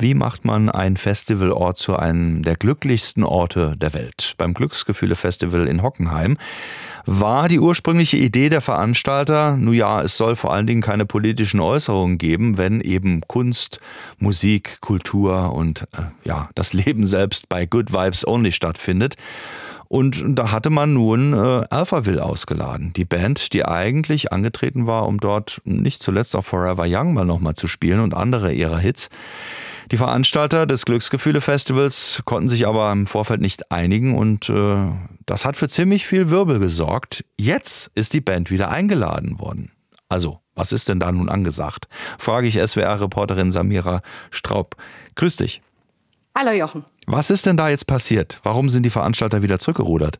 Wie macht man einen Festivalort zu einem der glücklichsten Orte der Welt? Beim Glücksgefühle-Festival in Hockenheim war die ursprüngliche Idee der Veranstalter, nun ja, es soll vor allen Dingen keine politischen Äußerungen geben, wenn eben Kunst, Musik, Kultur und das Leben selbst bei Good Vibes Only stattfindet. Und da hatte man nun Alphaville ausgeladen. Die Band, die eigentlich angetreten war, um dort nicht zuletzt auch Forever Young mal nochmal zu spielen und andere ihrer Hits. Die Veranstalter des Glücksgefühle-Festivals konnten sich aber im Vorfeld nicht einigen und das hat für ziemlich viel Wirbel gesorgt. Jetzt ist die Band wieder eingeladen worden. Also, was ist denn da nun angesagt? Frage ich SWR-Reporterin Samira Straub. Grüß dich. Hallo Jochen. Was ist denn da jetzt passiert? Warum sind die Veranstalter wieder zurückgerudert?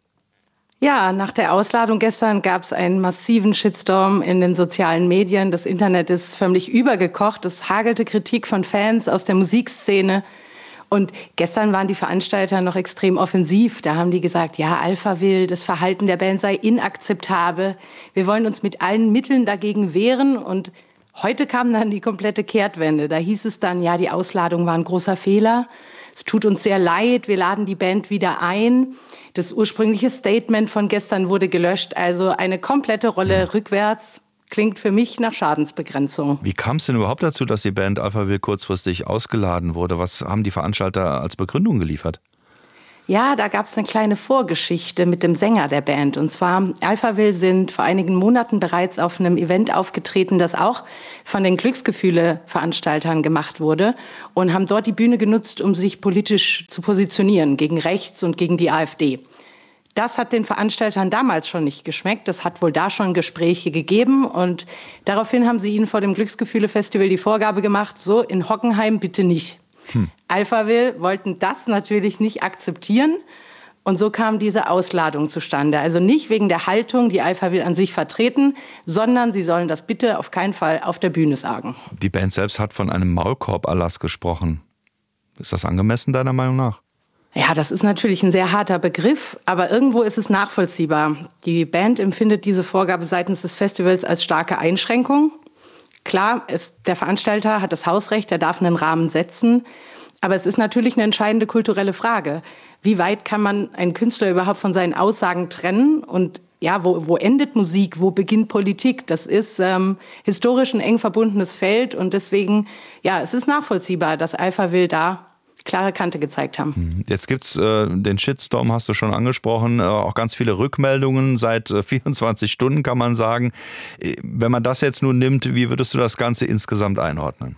Ja, nach der Ausladung gestern gab es einen massiven Shitstorm in den sozialen Medien. Das Internet ist förmlich übergekocht. Es hagelte Kritik von Fans aus der Musikszene. Und gestern waren die Veranstalter noch extrem offensiv. Da haben die gesagt, ja, Alphaville, das Verhalten der Band sei inakzeptabel. Wir wollen uns mit allen Mitteln dagegen wehren. Und heute kam dann die komplette Kehrtwende. Da hieß es dann, ja, die Ausladung war ein großer Fehler. Es tut uns sehr leid, wir laden die Band wieder ein. Das ursprüngliche Statement von gestern wurde gelöscht. Also eine komplette Rolle rückwärts. Klingt für mich nach Schadensbegrenzung. Wie kam es denn überhaupt dazu, dass die Band Alphaville kurzfristig ausgeladen wurde? Was haben die Veranstalter als Begründung geliefert? Ja, da gab es eine kleine Vorgeschichte mit dem Sänger der Band. Und zwar, Alphaville sind vor einigen Monaten bereits auf einem Event aufgetreten, das auch von den Glücksgefühle-Veranstaltern gemacht wurde und haben dort die Bühne genutzt, um sich politisch zu positionieren gegen rechts und gegen die AfD. Das hat den Veranstaltern damals schon nicht geschmeckt. Das hat wohl da schon Gespräche gegeben. Und daraufhin haben sie ihnen vor dem Glücksgefühle-Festival die Vorgabe gemacht, so in Hockenheim bitte nicht. Alphaville wollten das natürlich nicht akzeptieren und so kam diese Ausladung zustande. Also nicht wegen der Haltung, die Alphaville an sich vertreten, sondern sie sollen das bitte auf keinen Fall auf der Bühne sagen. Die Band selbst hat von einem Maulkorb-Erlass gesprochen. Ist das angemessen deiner Meinung nach? Ja, das ist natürlich ein sehr harter Begriff, aber irgendwo ist es nachvollziehbar. Die Band empfindet diese Vorgabe seitens des Festivals als starke Einschränkung. Klar, der Veranstalter hat das Hausrecht, er darf einen Rahmen setzen. Aber es ist natürlich eine entscheidende kulturelle Frage. Wie weit kann man einen Künstler überhaupt von seinen Aussagen trennen? Und ja, wo endet Musik, wo beginnt Politik? Das ist historisch ein eng verbundenes Feld. Und deswegen, ja, es ist nachvollziehbar, dass Alphaville da klare Kante gezeigt haben. Jetzt gibt's den Shitstorm, hast du schon angesprochen, auch ganz viele Rückmeldungen seit 24 Stunden, kann man sagen. Wenn man das jetzt nun nimmt, wie würdest du das Ganze insgesamt einordnen?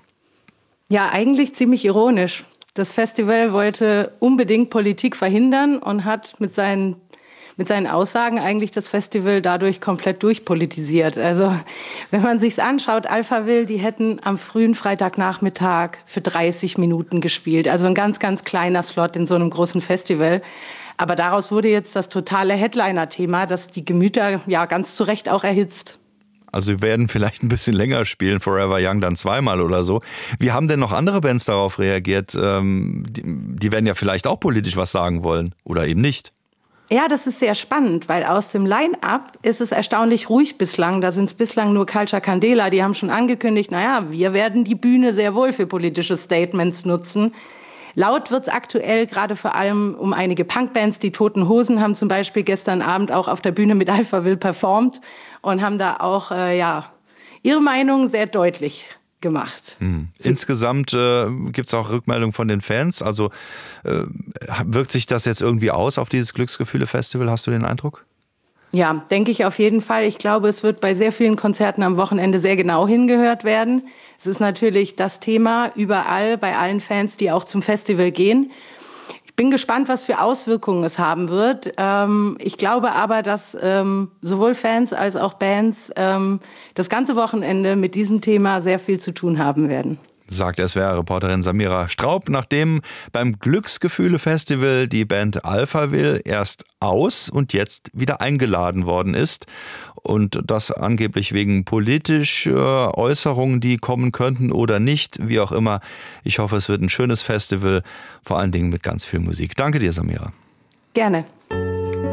Ja, eigentlich ziemlich ironisch. Das Festival wollte unbedingt Politik verhindern und hat mit seinen Aussagen eigentlich das Festival dadurch komplett durchpolitisiert. Also wenn man sich's anschaut, Alphaville, die hätten am frühen Freitagnachmittag für 30 Minuten gespielt. Also ein ganz, ganz kleiner Slot in so einem großen Festival. Aber daraus wurde jetzt das totale Headliner-Thema, das die Gemüter ja ganz zu Recht auch erhitzt. Also wir werden vielleicht ein bisschen länger spielen, Forever Young dann zweimal oder so. Wie haben denn noch andere Bands darauf reagiert? Die werden ja vielleicht auch politisch was sagen wollen oder eben nicht. Ja, das ist sehr spannend, weil aus dem Line-Up ist es erstaunlich ruhig bislang. Da sind es bislang nur Culture Candela, die haben schon angekündigt, wir werden die Bühne sehr wohl für politische Statements nutzen. Laut wird's aktuell gerade vor allem um einige Punkbands. Die Toten Hosen haben zum Beispiel gestern Abend auch auf der Bühne mit Alphaville performt und haben da auch ihre Meinung sehr deutlich gemacht. Insgesamt gibt es auch Rückmeldungen von den Fans. Also wirkt sich das jetzt irgendwie aus auf dieses Glücksgefühle-Festival? Hast du den Eindruck? Ja, denke ich auf jeden Fall. Ich glaube, es wird bei sehr vielen Konzerten am Wochenende sehr genau hingehört werden. Es ist natürlich das Thema überall, bei allen Fans, die auch zum Festival gehen. Ich bin gespannt, was für Auswirkungen es haben wird. Ich glaube aber, dass sowohl Fans als auch Bands das ganze Wochenende mit diesem Thema sehr viel zu tun haben werden. Sagt SWR-Reporterin Samira Straub, nachdem beim Glücksgefühle-Festival die Band Alphaville erst aus und jetzt wieder eingeladen worden ist. Und das angeblich wegen politischer Äußerungen, die kommen könnten oder nicht, wie auch immer. Ich hoffe, es wird ein schönes Festival, vor allen Dingen mit ganz viel Musik. Danke dir, Samira. Gerne.